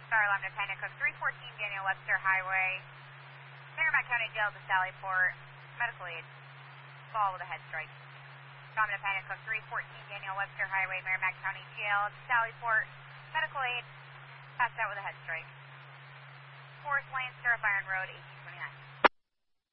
Star Lambda Panic Cook 314 Daniel Webster Highway, Merrimack County Jail to Sallyport, medical aid, fall with a head strike. Lambda Panic Cook 314 Daniel Webster Highway, Merrimack County Jail to Sallyport, medical aid, passed out with a head strike. Forest Lane, Stirrup Iron Road, 18